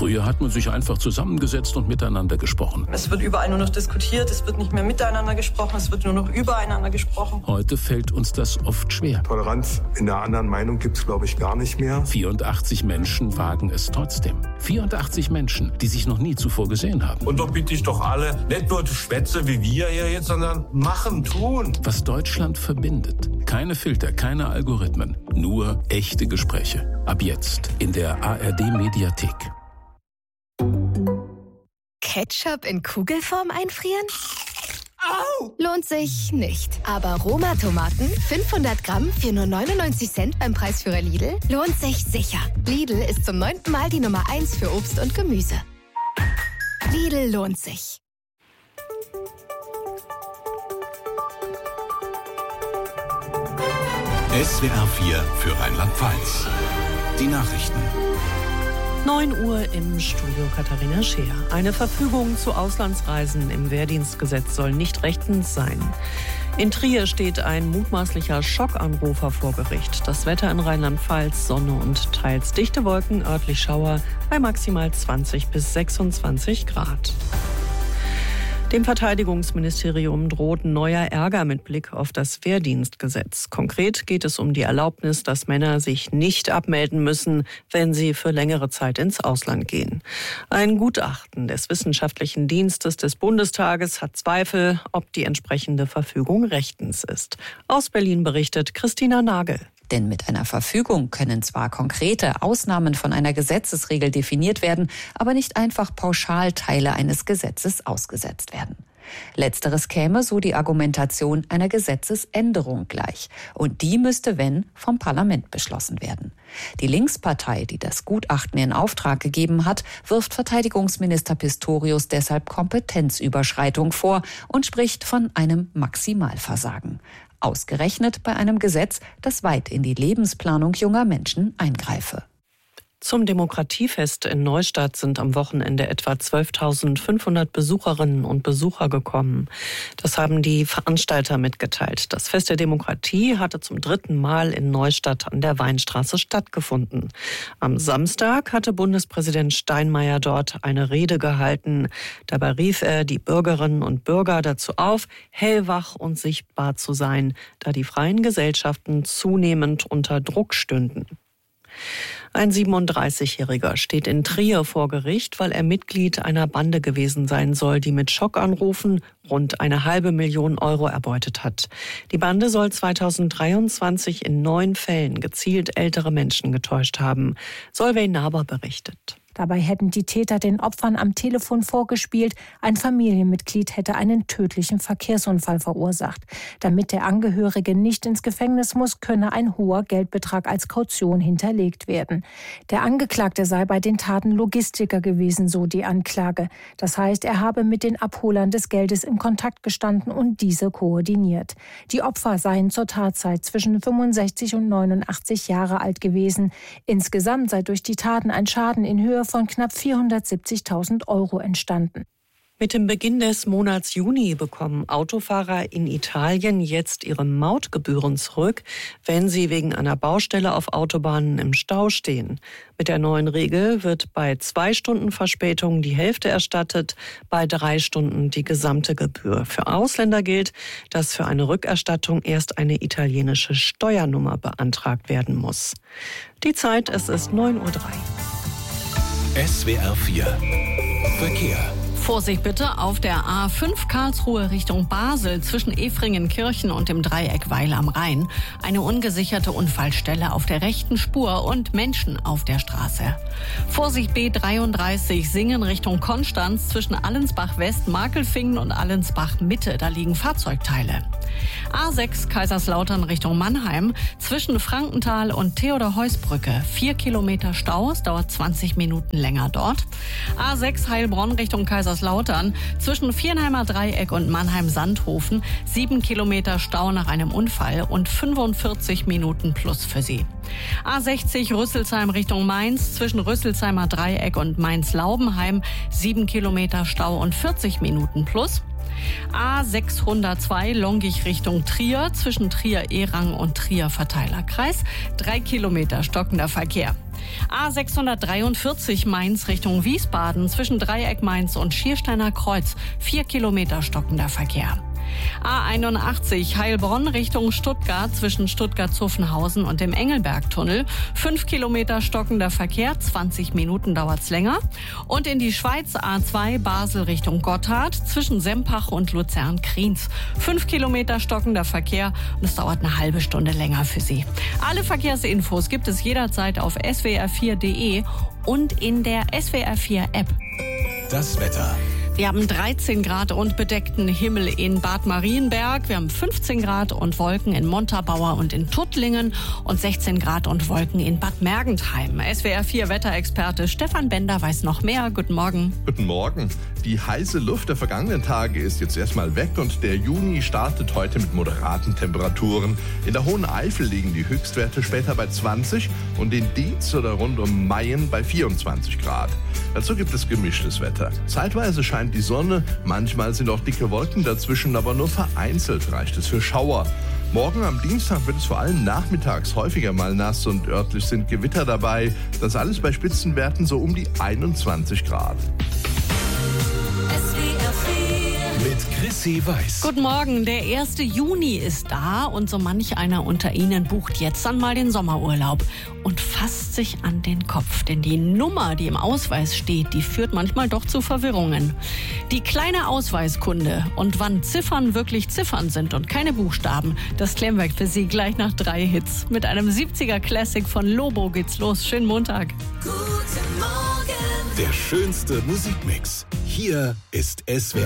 Früher hat man sich einfach zusammengesetzt und miteinander gesprochen. Es wird überall nur noch diskutiert, es wird nicht mehr miteinander gesprochen, es wird nur noch übereinander gesprochen. Heute fällt uns das oft schwer. Toleranz in der anderen Meinung gibt es, glaube ich, gar nicht mehr. 84 Menschen wagen es trotzdem. 84 Menschen, die sich noch nie zuvor gesehen haben. Und doch bitte ich doch alle, nicht nur Schwätze wie wir hier jetzt, sondern machen, tun. Was Deutschland verbindet. Keine Filter, keine Algorithmen, nur echte Gespräche. Ab jetzt in der ARD-Mediathek. Ketchup in Kugelform einfrieren? Au! Lohnt sich nicht. Aber Roma-Tomaten, 500 Gramm für nur 99 Cent beim Preisführer Lidl, lohnt sich sicher. Lidl ist zum 9. Mal die Nummer 1 für Obst und Gemüse. Lidl lohnt sich. SWR 4 für Rheinland-Pfalz. Die Nachrichten. 9 Uhr im Studio Katharina Scheer. Eine Verfügung zu Auslandsreisen im Wehrdienstgesetz soll nicht rechtens sein. In Trier steht ein mutmaßlicher Schockanrufer vor Gericht. Das Wetter in Rheinland-Pfalz, Sonne und teils dichte Wolken, örtlich Schauer bei maximal 20 bis 26 Grad. Dem Verteidigungsministerium droht neuer Ärger mit Blick auf das Wehrdienstgesetz. Konkret geht es um die Erlaubnis, dass Männer sich nicht abmelden müssen, wenn sie für längere Zeit ins Ausland gehen. Ein Gutachten des Wissenschaftlichen Dienstes des Bundestages hat Zweifel, ob die entsprechende Verfügung rechtens ist. Aus Berlin berichtet Christina Nagel. Denn mit einer Verfügung können zwar konkrete Ausnahmen von einer Gesetzesregel definiert werden, aber nicht einfach pauschal Teile eines Gesetzes ausgesetzt werden. Letzteres käme, so die Argumentation, einer Gesetzesänderung gleich. Und die müsste, wenn, vom Parlament beschlossen werden. Die Linkspartei, die das Gutachten in Auftrag gegeben hat, wirft Verteidigungsminister Pistorius deshalb Kompetenzüberschreitung vor und spricht von einem Maximalversagen. Ausgerechnet bei einem Gesetz, das weit in die Lebensplanung junger Menschen eingreife. Zum Demokratiefest in Neustadt sind am Wochenende etwa 12.500 Besucherinnen und Besucher gekommen. Das haben die Veranstalter mitgeteilt. Das Fest der Demokratie hatte zum 3. Mal in Neustadt an der Weinstraße stattgefunden. Am Samstag hatte Bundespräsident Steinmeier dort eine Rede gehalten. Dabei rief er die Bürgerinnen und Bürger dazu auf, hellwach und sichtbar zu sein, da die freien Gesellschaften zunehmend unter Druck stünden. Ein 37-Jähriger steht in Trier vor Gericht, weil er Mitglied einer Bande gewesen sein soll, die mit Schockanrufen rund 500.000 Euro erbeutet hat. Die Bande soll 2023 in 9 Fällen gezielt ältere Menschen getäuscht haben. Solveig Naber berichtet. Dabei hätten die Täter den Opfern am Telefon vorgespielt, ein Familienmitglied hätte einen tödlichen Verkehrsunfall verursacht. Damit der Angehörige nicht ins Gefängnis muss, könne ein hoher Geldbetrag als Kaution hinterlegt werden. Der Angeklagte sei bei den Taten Logistiker gewesen, so die Anklage. Das heißt, er habe mit den Abholern des Geldes in Kontakt gestanden und diese koordiniert. Die Opfer seien zur Tatzeit zwischen 65 und 89 Jahre alt gewesen. Insgesamt sei durch die Taten ein Schaden in Höhe von knapp 470.000 Euro entstanden. Mit dem Beginn des Monats Juni bekommen Autofahrer in Italien jetzt ihre Mautgebühren zurück, wenn sie wegen einer Baustelle auf Autobahnen im Stau stehen. Mit der neuen Regel wird bei 2 Stunden Verspätung die Hälfte erstattet, bei 3 Stunden die gesamte Gebühr. Für Ausländer gilt, dass für eine Rückerstattung erst eine italienische Steuernummer beantragt werden muss. Die Zeit, es ist 9:03 Uhr. SWR 4 Verkehr. Vorsicht bitte auf der A5 Karlsruhe Richtung Basel zwischen Efringenkirchen und dem Dreieck Weil am Rhein. Eine ungesicherte Unfallstelle auf der rechten Spur und Menschen auf der Straße. Vorsicht B33 Singen Richtung Konstanz zwischen Allensbach West, Markelfingen und Allensbach Mitte. Da liegen Fahrzeugteile. A6 Kaiserslautern Richtung Mannheim zwischen Frankenthal und Theodor-Heuss-Brücke. 4 Kilometer Stau, es dauert 20 Minuten länger dort. A6 Heilbronn Richtung Kaiserslautern zwischen Viernheimer Dreieck und Mannheim-Sandhofen. 7 Kilometer Stau nach einem Unfall und 45 Minuten plus für Sie. A60 Rüsselsheim Richtung Mainz zwischen Rüsselsheimer Dreieck und Mainz-Laubenheim. 7 Kilometer Stau und 40 Minuten plus. A602 Longich Richtung Trier zwischen Trier-Erang und Trier-Verteilerkreis. 3 Kilometer stockender Verkehr. A643 Mainz Richtung Wiesbaden zwischen Dreieck Mainz und Schiersteiner Kreuz. 4 Kilometer stockender Verkehr. A81 Heilbronn Richtung Stuttgart zwischen Stuttgart-Zuffenhausen und dem Engelbergtunnel. 5 Kilometer stockender Verkehr, 20 Minuten dauert's länger. Und in die Schweiz A2 Basel Richtung Gotthard zwischen Sempach und Luzern-Kriens. 5 Kilometer stockender Verkehr und es dauert eine halbe Stunde länger für Sie. Alle Verkehrsinfos gibt es jederzeit auf swr4.de und in der SWR4-App. Das Wetter. Wir haben 13 Grad und bedeckten Himmel in Bad Marienberg. Wir haben 15 Grad und Wolken in Montabaur und in Tuttlingen und 16 Grad und Wolken in Bad Mergentheim. SWR4 Wetterexperte Stefan Bender weiß noch mehr. Guten Morgen. Guten Morgen. Die heiße Luft der vergangenen Tage ist jetzt erstmal weg und der Juni startet heute mit moderaten Temperaturen. In der Hohen Eifel liegen die Höchstwerte später bei 20 und in Dietz oder rund um Mayen bei 24 Grad. Dazu gibt es gemischtes Wetter. Zeitweise scheint die Sonne, manchmal sind auch dicke Wolken dazwischen, aber nur vereinzelt reicht es für Schauer. Morgen am Dienstag wird es vor allem nachmittags häufiger mal nass und örtlich sind Gewitter dabei. Das alles bei Spitzenwerten so um die 21 Grad. Mit Chrissy Weiß. Guten Morgen, der 1. Juni ist da und so manch einer unter Ihnen bucht jetzt dann mal den Sommerurlaub und fasst sich an den Kopf, denn die Nummer, die im Ausweis steht, die führt manchmal doch zu Verwirrungen. Die kleine Ausweiskunde und wann Ziffern wirklich Ziffern sind und keine Buchstaben, das klären wir für Sie gleich nach 3 Hits. Mit einem 70er Classic von Lobo geht's los. Schönen Montag. Guten Morgen. Der schönste Musikmix. Hier ist SWR.